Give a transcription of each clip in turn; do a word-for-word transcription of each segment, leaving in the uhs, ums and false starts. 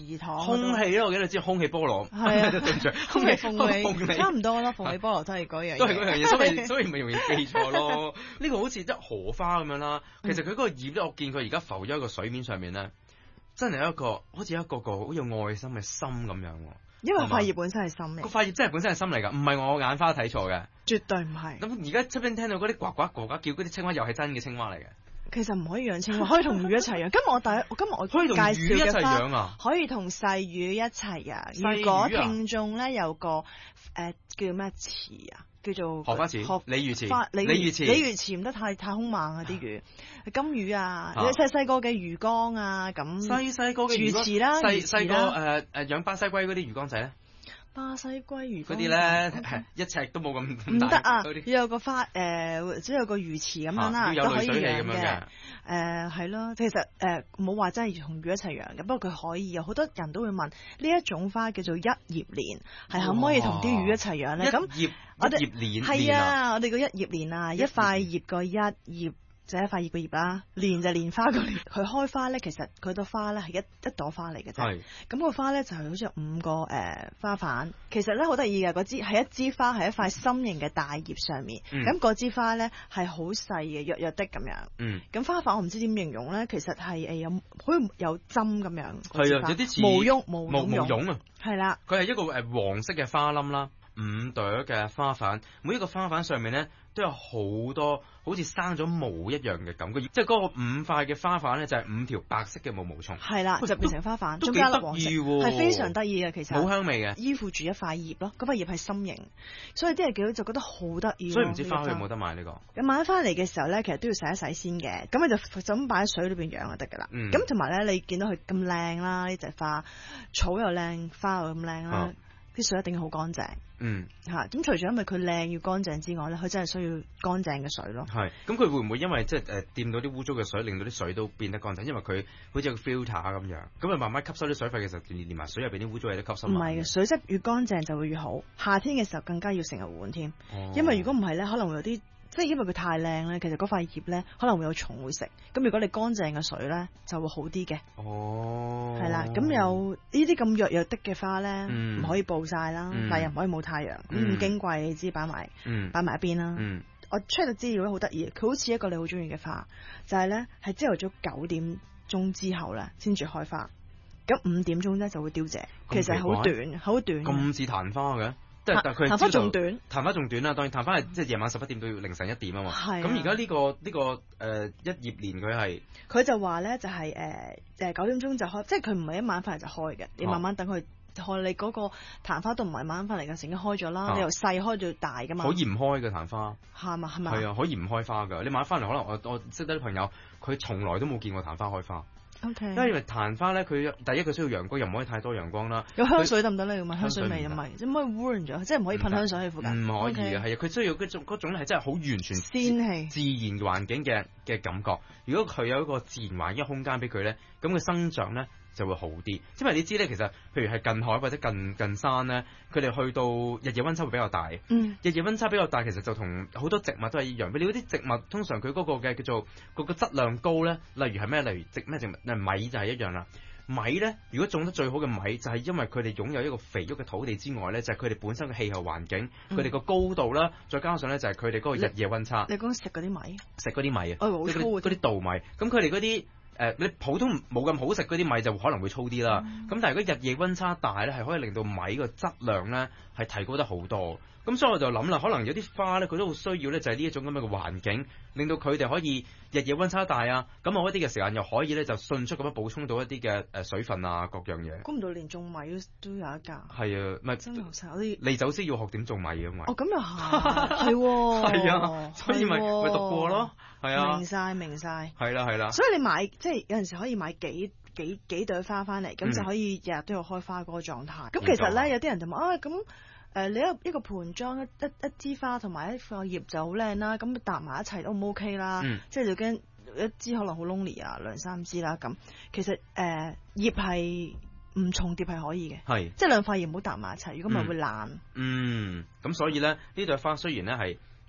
兒糖。 空氣咯，我記得知空氣菠蘿。 係啊， 對唔住， 空氣鳳梨差唔多啦，鳳梨菠蘿都係嗰樣嘢。 都係嗰樣嘢，所以所以咪容易記錯咯。呢個好似一荷花咁樣啦，其實佢嗰個葉咧，我見佢而家浮咗喺個水面上面咧，真係一個好似一個個好有愛心嘅心咁樣。 因為塊葉本身係心嚟， 個塊葉真係本身係心嚟㗎，唔係我眼花睇錯嘅， 絕對唔係。 咁而家出邊聽到嗰啲呱呱呱呱叫嗰啲青蛙，又係真嘅青蛙嚟嘅。 其實唔可以養青蛙，可以同魚一齊養。今日我第一，今日我可以同魚一齊養啊， 可以同細魚一齊養。 啊、 如果聽眾咧有個誒、呃、叫咩池啊？叫做荷花池、鯉魚池、鯉魚池、 鯉魚池唔得太太兇猛啊啲魚，金魚啊，細細個嘅魚缸啊咁。細細個嘅魚池啦， 細細個誒誒養巴西龜嗰啲魚缸仔咧。 巴西龜魚嗰啲咧，係一尺都冇咁唔得啊！要有個花誒，即係有個魚池咁樣啦，都可以養嘅。誒係咯，其實誒冇話真係同魚一齊養嘅，不過佢可以。有好多人都會問呢一種花叫做一葉蓮，係可唔可以同啲魚一齊養咧？咁葉我哋葉蓮係啊，我哋個一葉蓮啊，一塊葉個一葉。就係一塊葉個葉啦，蓮就蓮花個蓮。佢開花咧，其實佢朵花咧係一一朵花嚟嘅啫。係。咁個花咧就係好似有五個誒、呃、花瓣。其實咧好得意嘅，嗰支係一支花係一塊心形嘅大葉上面。咁嗰支花咧係好細嘅，弱弱的咁樣。嗯。咁花瓣我唔知點形容咧，其實係誒有好似有針咁樣。 係啊，有啲似毛茸毛毛毛茸啊。 係啦。 佢係一個誒黃色嘅花冧啦，五朵嘅花瓣，每一個花瓣上面咧都有好多好似生咗毛一樣嘅感覺，即係嗰個五塊嘅花瓣咧就係五條白色嘅毛毛蟲。係啦，就變成花瓣， 都幾得意喎， 係非常得意嘅其實。 好香味嘅， 依附住一塊葉咯，嗰塊葉係心形，所以啲人見到就覺得好得意。 所以唔知花有冇得買呢個？ 你買翻嚟嘅時候咧，其實都要洗一洗先嘅，咁你就就咁擺喺水裏邊養就得㗎啦。咁同埋咧，你見到佢咁靚啦，呢隻花草又靚，花又咁靚啦。啲水一定要好乾淨，嗯嚇。咁除咗因為佢靚要乾淨之外咧，佢真係需要乾淨嘅水咯。係，咁佢會唔會因為即係誒掂到啲污糟嘅水，令到啲水都變得乾淨？因為佢好似有個 filter 咁樣，咁啊慢慢吸收啲水費嘅時候，連連埋水入邊啲污糟嘢都吸收埋。唔係嘅，水質越乾淨就會越好。夏天嘅時候更加要成日換添，哦、因為如果唔係咧，可能會有啲。即係因為佢太靚咧，其實嗰塊葉咧可能會有蟲會食。咁如果你乾淨嘅水咧，就會好啲嘅。哦，係啦。咁有呢啲咁弱弱的嘅花咧，唔、嗯、可以暴曬啦，嗯、但係又唔可以冇太陽。咁、嗯、矜貴，你知擺埋，擺埋、嗯、一邊啦。嗯、我 check 到資料咧好得意，佢好似一個你好中意嘅花，就係咧係朝頭早九點鐘之後咧先至開花，咁五點鐘咧就會凋謝。其實好短，好短。咁似曇花嘅。即係，但係佢曇花仲短，曇花仲短啦。當然，曇花係即係夜晚十一點到凌晨一點啊嘛。係。咁而家呢個呢、呢個誒、呃、一葉蓮佢係，佢就話咧就係誒誒九點鐘就開，即係佢唔係一晚翻嚟就開嘅。你慢慢等佢開，你嗰個曇花都唔係晚晚翻嚟嘅，成日開咗啦。啊、你由細開到大噶嘛。可以唔開嘅曇花。係嘛係咪？係啊，可以唔開花㗎。你晚翻嚟可能我我識得啲朋友，佢從來都冇見過曇花開花。Okay. 因為曇花咧，佢第一佢需要陽光，又唔可以太多陽光啦。有香水得唔得咧？要問香水味唔係，即係唔可以污染咗，即係唔可以噴香水喺附近。唔可以嘅，係啊 Okay.，佢需要嗰種嗰種係真係好完全仙氣、自然環境嘅嘅感覺。如果佢有一個自然環境嘅空間俾佢咧，咁佢生長咧就會好啲。因為你知咧，其實譬如係近海或者近近山咧，佢哋去到日夜溫差會比較大。嗯，日夜溫差比較大，其實就同好多植物都係一樣。你嗰啲植物通常佢嗰個嘅叫做嗰個質量高咧，例如係咩？例如植咩植物？米就係一樣啦。米咧，如果種得最好嘅米，就係、是、因為佢哋擁有一個肥沃嘅土地之外咧，就係佢哋本身嘅氣候環境，佢哋個高度啦，再加上咧就係佢哋嗰個日夜溫差。你講食嗰啲米？食嗰啲米啊！哦，好粗嗰啲稻米。咁佢哋嗰啲誒，你普通冇咁好食嗰啲米就可能會粗啲啦。咁、嗯、但係如果日夜溫差大咧，係可以令到米個質量咧係提高得好多。咁所以我就諗啦，可能有啲花咧，佢都好需要咧，就係呢一種咁樣嘅環境，令到佢哋可以日夜溫差大啊。咁某一啲嘅時間又可以咧，就迅速咁樣補充到一啲嘅誒水分啊，各樣嘢。估唔到連種米都有一架。係啊，唔係真係好犀利。你走先要學點種米啊嘛。哦，咁又係，係喎。係啊，所以咪咪、哦、讀過咯。係啊。明晒明晒。係啦係啦。所以你買即係有陣時可以買幾幾幾朵花翻嚟，咁、嗯、就可以日日都有開花嗰個狀態。咁、嗯、其實咧，有啲人就問啊，咁。誒、呃，你一一個盆裝一一一支花同埋一個葉就好靚啦，咁搭埋一齊都唔 OK 啦，嗯、即係就驚一支可能好 lonely 啊，兩三支啦咁。其實誒、呃、葉係唔重疊係可以嘅，係即係兩塊葉唔好搭埋一齊，如果唔係會爛。嗯，咁、嗯、所以咧呢朵花雖然咧係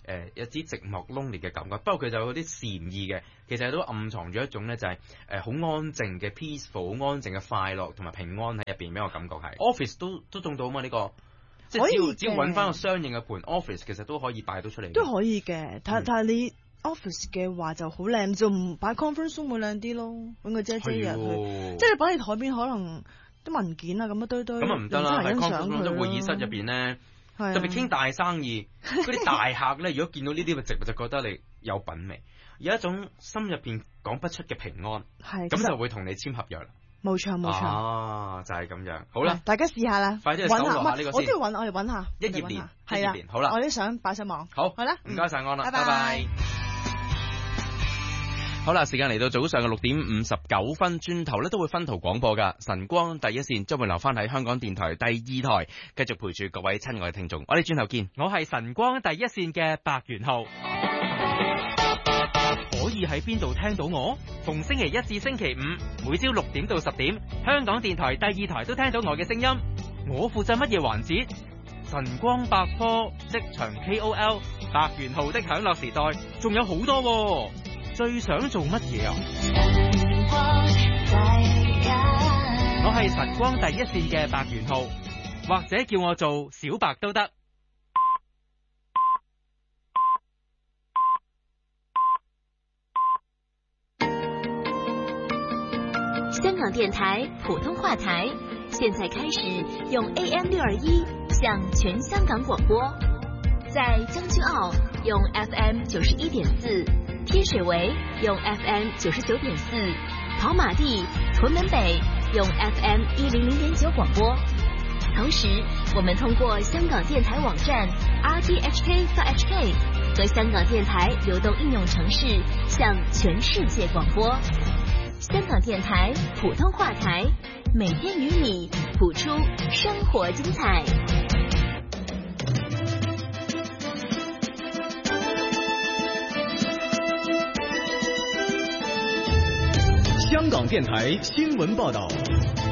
誒一啲寂寞 lonely 嘅感覺。不過佢就有啲善意嘅，其實都暗藏咗一種咧就係誒好安靜嘅 peaceful、好安靜嘅快樂同埋平安喺入邊，俾我感覺係。Office 都都中到啊嘛呢、這個。即係只要只要揾翻個相應嘅盤 office 其實都可以擺到出嚟。 都可以嘅，但但係你 office 嘅話就好靚，就唔擺 conference room 會靚啲咯，揾個遮遮入去。即係你擺喺台邊可能啲文件啊咁一堆堆。咁啊唔得啦，喺 conference room 即會議室入邊咧，特別傾大生意嗰啲大客咧，如果見到呢啲嘅植物就覺得你有品味，有一種心入邊講不出嘅平安，咁就會同你簽合約啦。冇錯冇錯，啊就係、是、咁樣，好啦，大家試下啦，快啲去搜羅下呢個先。我都要揾，我哋揾下一頁年，係啦，好啦，我啲相擺上網，好，好啦，唔該晒安啦，拜拜。好啦，時間嚟到早上嘅六點五十九分，轉頭咧都會分途廣播噶。晨光第一線將會留翻喺香港電台第二台，繼續陪住各位親愛嘅聽眾。我哋轉頭見，我係晨光第一線嘅白元浩。可以喺邊度聽到我？逢星期一至星期五，每朝六點到十點，香港電台第二台都聽到我嘅聲音。我負責乜嘢環節？晨光百科、職場 K O L、白元浩的享樂時代，仲有好多喎。最想做乜嘢啊？我係晨光第一線嘅白元浩，或者叫我做小白都得。 香港電台普通話台，現在開始用 A M 六二一向全香港廣播，在將軍澳用 F M 九十一點四，天水圍用 F M 九十九點四，跑馬地、屯門北用 F M 一零零點九廣播。同時，我們通過香港電台網站 R T H K dot H K 和香港電台流動應用程式向全世界廣播。香港電台普通話台，每天與你譜出生活精彩。 香港電台新聞報道。